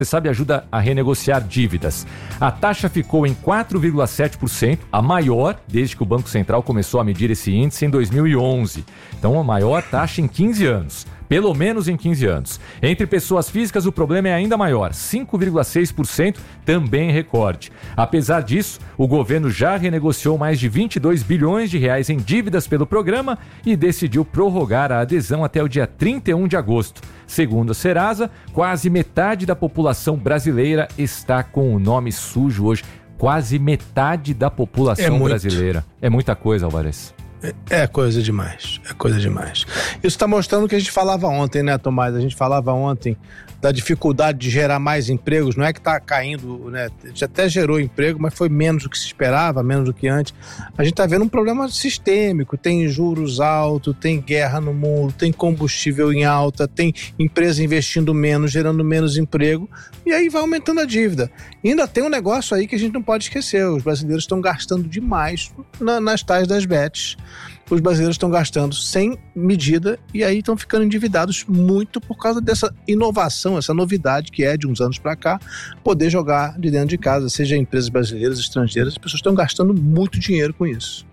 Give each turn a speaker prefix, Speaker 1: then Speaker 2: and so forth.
Speaker 1: você sabe, ajuda a renegociar dívidas. A taxa ficou em 4,7%, a maior desde que o Banco Central começou a medir esse índice em 2011. Então, a maior taxa em 15 anos. Pelo menos em 15 anos. Entre pessoas físicas, o problema é ainda maior, 5,6%, também recorde. Apesar disso, o governo já renegociou mais de 22 bilhões de reais em dívidas pelo programa e decidiu prorrogar a adesão até o dia 31 de agosto. Segundo a Serasa, quase metade da população brasileira está com o nome sujo hoje. Quase metade da população brasileira. É muita coisa, Alvarez.
Speaker 2: É coisa demais, Isso está mostrando o que a gente falava ontem, né, Tomás? A gente falava ontem da dificuldade de gerar mais empregos, não é que está caindo, né? A gente até gerou emprego, mas foi menos do que se esperava, menos do que antes. A gente está vendo um problema sistêmico, tem juros altos, tem guerra no mundo, tem combustível em alta, tem empresa investindo menos, gerando menos emprego, e aí vai aumentando a dívida. E ainda tem um negócio aí que a gente não pode esquecer, os brasileiros estão gastando demais nas tais das bets. Os brasileiros estão gastando sem medida e aí estão ficando endividados muito por causa dessa inovação, essa novidade que é de uns anos para cá, poder jogar de dentro de casa, seja empresas brasileiras, estrangeiras, as pessoas estão gastando muito dinheiro com isso.